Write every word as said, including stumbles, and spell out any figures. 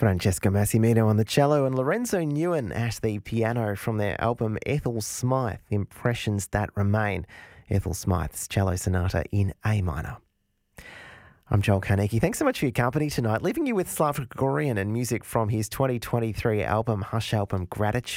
Francesca Massimino on the cello and Lorenzo Newen at the piano from their album Ethel Smythe, Impressions That Remain. Ethel Smythe's cello sonata in A minor. I'm Joel Carnegie. Thanks so much for your company tonight. Leaving you with Slavko Gorian and music from his twenty twenty-three album, Hush album, Gratitude.